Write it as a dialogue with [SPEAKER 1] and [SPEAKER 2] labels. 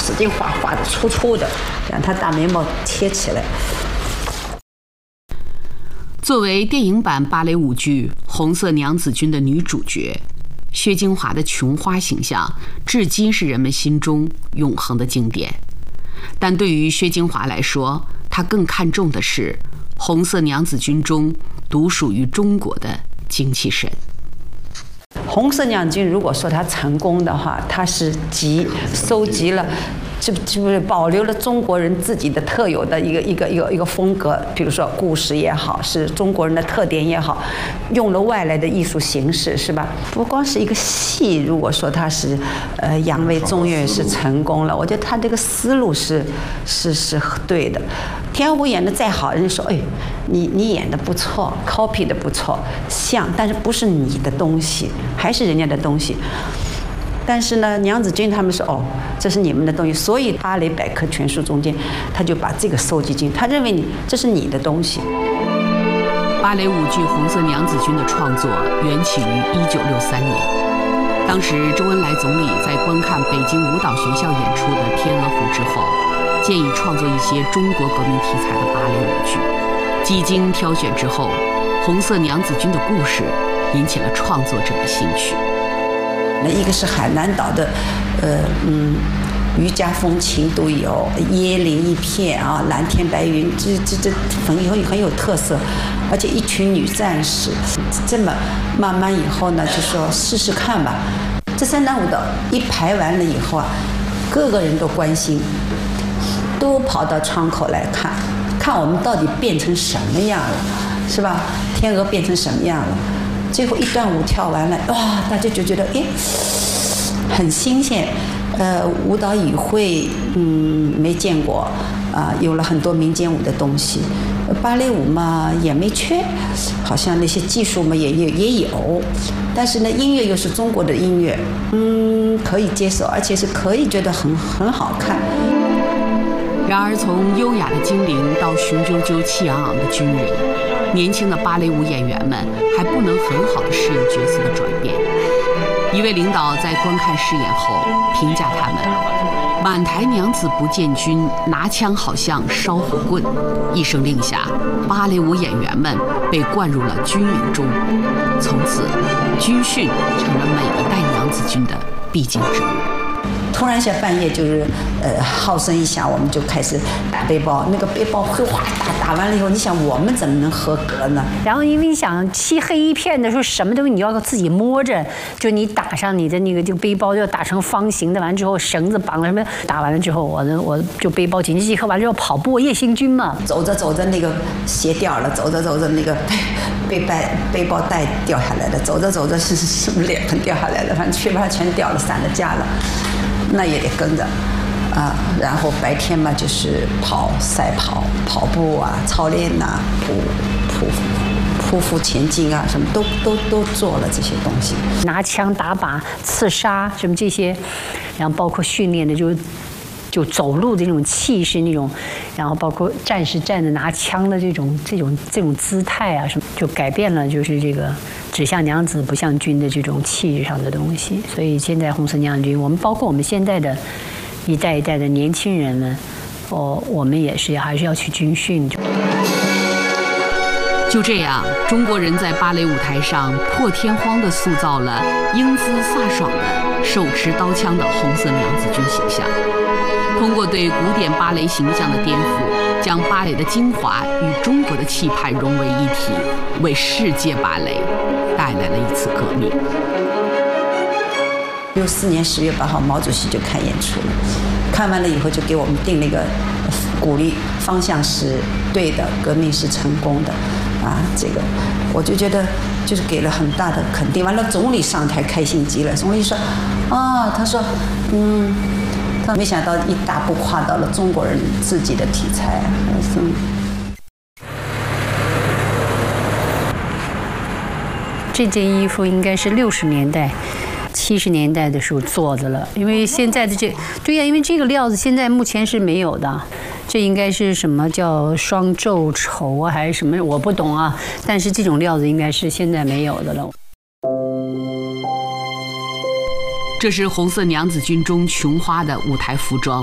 [SPEAKER 1] 使劲画的粗粗的，让她大眉毛贴起来。
[SPEAKER 2] 作为电影版芭蕾舞剧《红色娘子军》的女主角，薛京华的琼花形象至今是人们心中永恒的经典。但对于薛京华来说，她更看重的是红色娘子军中独属于中国的精气神。
[SPEAKER 1] 红色娘子军如果说它成功的话，它是收集了，就是保留了中国人自己的特有的一个风格，比如说故事也好，是中国人的特点也好，用了外来的艺术形式，是吧？不光是一个戏，如果说它是扬为中原是成功了，我觉得他这个思路是对的。田虎演的再好，人家说哎，你演的不错 ，copy 的不错，像，但是不是你的东西，还是人家的东西。但是呢，娘子军他们说哦，这是你们的东西，所以芭蕾百科全书中间，他就把这个收集进，他认为这是你的东西。
[SPEAKER 2] 芭蕾舞剧《红色娘子军》的创作缘起于1963年，当时周恩来总理在观看北京舞蹈学校演出的《天鹅湖》之后，建议创作一些中国革命题材的芭蕾舞剧。几经挑选之后，《红色娘子军》的故事引起了创作者的兴趣。
[SPEAKER 1] 一个是海南岛的，渔家风情都有，椰林一片啊，蓝天白云，这很有特色，而且一群女战士，这么慢慢以后呢，就说试试看吧。这3段舞蹈一排完了以后啊，各个人都关心，都跑到窗口来看我们到底变成什么样了，是吧？天鹅变成什么样了？最后一段舞跳完了，哇，大家就觉得哎，很新鲜。舞蹈语汇没见过啊，有了很多民间舞的东西。芭蕾舞嘛也没缺，好像那些技术嘛也有，但是呢音乐又是中国的音乐，可以接受，而且是可以觉得很好看。
[SPEAKER 2] 然而从优雅的精灵到雄赳赳气昂昂的军人，年轻的芭蕾舞演员们还不能很好地适应角色的转变。一位领导在观看试演后评价他们：满台娘子不见军，拿枪好像烧火棍。一声令下，芭蕾舞演员们被灌入了军营中，从此军训成了每一代娘子军的必经之路。
[SPEAKER 1] 突然一下半夜就是号声一响，我们就开始打背包，那个背包会哗打完了以后，你想我们怎么能合格呢？
[SPEAKER 3] 然后因为你想漆黑一片的时候，什么东西你要自己摸着，就你打上你的那个这个背包要打成方形的，完之后绳子绑了什么，打完了之后我就背包紧急集合完之后跑步夜行军嘛，
[SPEAKER 1] 走着那个鞋掉了，走着那个背包带掉下来了，走着是不是脸盆掉下来了，反正缺乏全掉了，散了架了。那也得跟着啊，然后白天嘛就是赛跑、跑步啊、操练呐、匍匐前进啊，什么都做了这些东西。
[SPEAKER 3] 拿枪打靶、刺杀什么这些，然后包括训练的就走路的那种气势那种，然后包括战士站着拿枪的这种姿态啊什么，就改变了就是这个只像娘子不像军的这种气质上的东西。所以现在红色娘子军，我们包括我们现在的一代一代的年轻人们，我们也是还是要去军训。
[SPEAKER 2] 就这样，中国人在芭蕾舞台上破天荒地塑造了英姿飒爽的手持刀枪的红色娘子军形象。通过对古典芭蕾形象的颠覆，将芭蕾的精华与中国的气派融为一体，为世界芭蕾带来了一次革命。
[SPEAKER 1] 64年10月8号，毛主席就看演出了，看完了以后就给我们定了一个鼓励，方向是对的，革命是成功的，啊，这个我就觉得就是给了很大的肯定。完了，总理上台开心极了，总理说，他说，他没想到一大步跨到了中国人自己的题材，
[SPEAKER 3] 这件衣服应该是60年代、70年代的时候做的了，因为现在的对呀，因为这个料子现在目前是没有的，这应该是什么叫双皱绸啊，还是什么？我不懂啊，但是这种料子应该是现在没有的了。
[SPEAKER 2] 这是红色娘子军中琼花的舞台服装，